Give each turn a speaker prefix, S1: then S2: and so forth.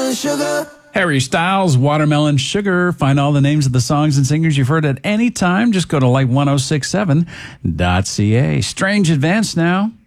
S1: watermelon sugar.
S2: Harry Styles, Watermelon Sugar. Find all the names of the songs and singers you've heard at any time. Just go to light1067.ca. Strange Advance now.